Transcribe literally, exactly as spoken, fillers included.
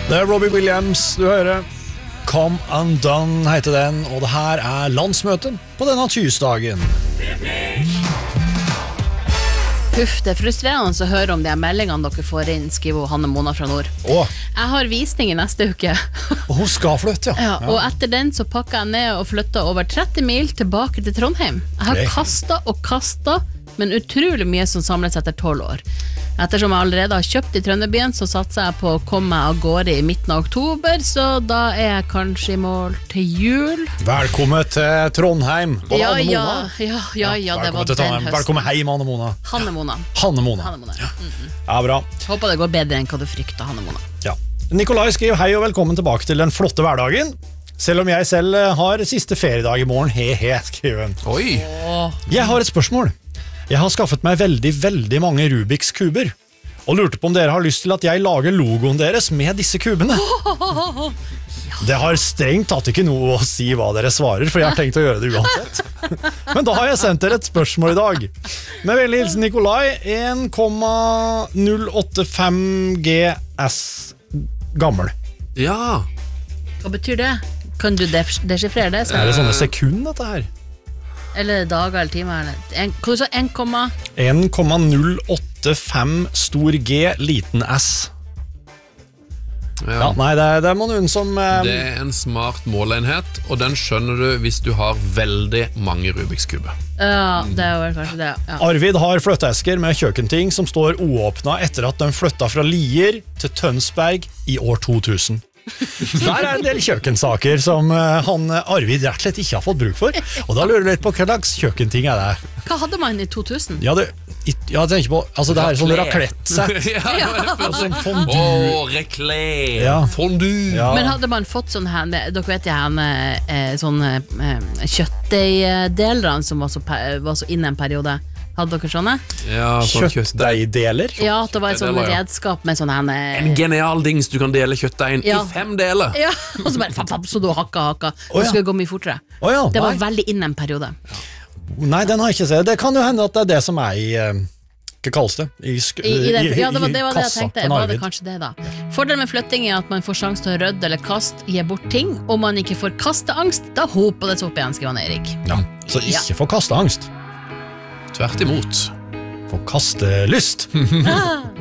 Det er Robbie Williams, du hører. Come Undone heter den, og det her er landsmøtet på denne tirsdagen. Huff, det er frustrerende å høre om de meldingene dere får inn, skriver Hanne Mona fra Nord. Åh. Jeg har visning i neste uke. Og hun skal flytte, ja. Ja, og etter den så pakket jeg ned og flyttet over tretti mil tilbake til Trondheim. Jeg har Okay. kastet og kastet, men utrolig mye som samles etter tolv år. Ettersom jeg allerede har kjøpt i Trønderbyen, så satser jeg på å komme meg av gårde i midten av oktober, så da er jeg kanskje i mål til jul. Velkommen til Trondheim. Var det Ja, Anne ja, Mona? ja, ja, ja, det Velkommen var til den Trondheim. høsten. Velkommen hjem, Anne Mona. Hanne Mona. Hanne Mona. Hanne Mona. Ja. Mm -mm. Ja, bra. Håper det går bedre enn hva du frykter, Hanne Mona. Ja. Nikolai skriver hei og velkommen tilbake til den flotte hverdagen. Selv om jeg selv har siste feriedag i morgen, he-he, skriver han. Oi. Åh. Jeg har et spørsmål. Jeg har skaffet meg veldig, veldig mange Rubiks kuber, og lurte på om dere har lyst til at jeg lager logoen deres med disse kubene. Det har strengt tatt ikke noe å si hva dere svarer, for jeg har tenkt å gjøre det uansett. Men da har jeg sendt dere et spørsmål i dag. Med vennlig hilsen Nikolai, en komma null åtte fem G S gammel. Ja. Hva betyr det? Kan du def- deschiffrere det? Så? Er det sånne sekund dette her? Eller dager eller timer? Eller en, hva du sa? en komma en komma null åtte fem stor G, liten S. Ja, ja. nei, det er, det er noen som eh, Det er en smart måleenhet, og den skjønner du hvis du har veldig mange Rubiks kuber. Ja, det er vel kanskje det. Ja. Arvid har flytteesker med kjøkkenting som står uåpna etter at de flytta fra Lier til Tønsberg i år to tusen. Der er en del kjøkkensaker som eh, han Arvid rett og slett ikke har fått bruk for. Og da lurer jeg litt på hva slags kjøkkenting er det. Hva hadde man i to tusen? Ja, det, ja, jeg tenker på, altså det her er sånn raclette-sett. ja. Og sånn fondue. Åh, reklé. Ja. Fondue. Ja. Men hadde man fått sånn her, dere vet jeg her, eh, sånne eh, kjøttdeigdelerne som var så, pe- var så inne en periode. Hadde dere sånne? Ja, sånn kjøttdeig. Kjøttdeigdeler. Ja, at det var et sånn Kjøttdeigdeler, ja. redskap med sånn her eh, En genial dings du kan dele kjøttdeigen Ja. i fem deler. Ja, og så bare fapp, fapp, så du hakka, hakka. Å, Og ja. skulle gå mye fortere. Å ja, Det var nei. veldig inne en periode. Nei, den har jeg ikke sett. Det kan jo hende at det er det som er i eh, hva kalles det? I, sk I, i den, i- ja, det var i det, var det jeg kassa tenkte. til Var det Arvid. kanskje det da? Fordelen med flytting er at man får sjanse til å rydde eller kaste, gi bort ting. Om man ikke får kasteangst, da hoper det seg opp igjen, skriver han Erik. Ja, så ikke få kasteangst. Tvert imot. Få kastelyst. Ah.